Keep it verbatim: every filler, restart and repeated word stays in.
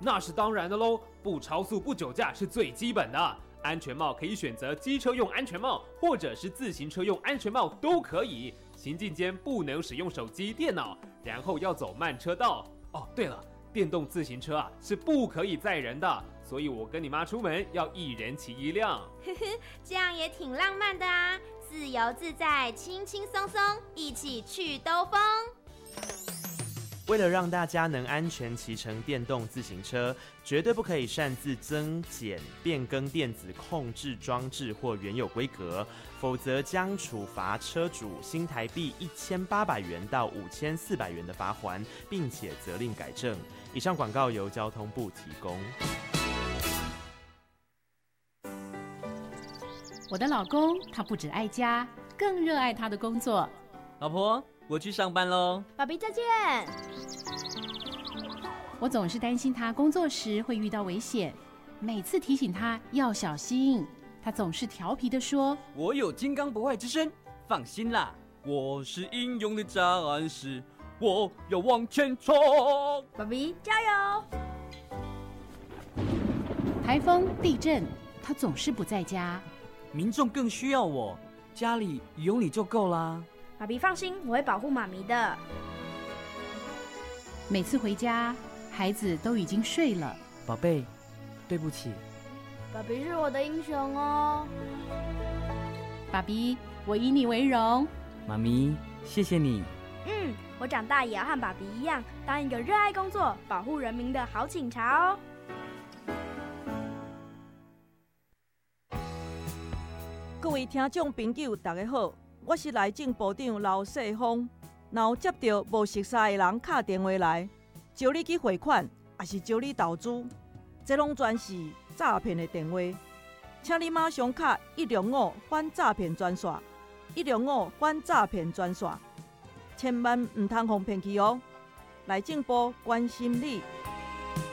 那是当然的喽，不超速不酒驾是最基本的。安全帽可以选择机车用安全帽，或者是自行车用安全帽都可以。行进间不能使用手机、电脑，然后要走慢车道。哦，对了，电动自行车啊是不可以载人的，所以我跟你妈出门要一人骑一辆。 呵呵，这样也挺浪漫的啊，自由自在，轻轻松松，一起去兜风。 为了让大家能安全骑乘电动自行车，绝对不可以擅自增减、变更电子控制装置或原有规格，否则将处罚车主新台币一千八百元到五千四百元的罚锾，并且责令改正。以上广告由交通部提供。 我的老公他不只爱家，更热爱他的工作。 老婆，我去上班喽。 爸比再见。 我总是担心他工作时会遇到危险，每次提醒他要小心，他总是调皮地说：“ 我有金刚不坏之身，放心啦，我是英勇的战士，我要往前冲。” 爸比加油！ 台风、地震，他总是不在家。 民众更需要我，家里有你就够啦。 爸比放心，我会保护妈咪的。 每次回家，孩子都已经睡了。 宝贝，对不起。 爸比是我的英雄哦。 爸比，我以你为荣。 妈咪，谢谢你。 嗯，我长大也要和爸比一样，当一个热爱工作、保护人民的好警察哦。 各位听众朋友，大家好，我是内政部长刘世芳。若有接到无熟悉的人打电话来，招你去汇款，还是招你投资，这拢全是诈骗的电话。请你马上打一零五反诈骗专线，一零五反诈骗专线，千万唔通互骗去哦。内政部关心你。